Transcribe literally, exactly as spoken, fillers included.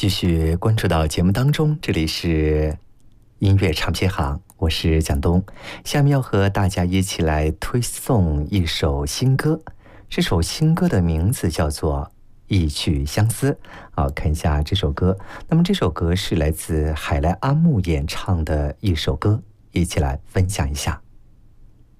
继续关注到节目当中，这里是音乐唱片行，我是蒋东。下面要和大家一起来推送一首新歌，这首新歌的名字叫做一曲相思。好，看一下这首歌。那么这首歌是来自海莱阿木演唱的一首歌，一起来分享一下。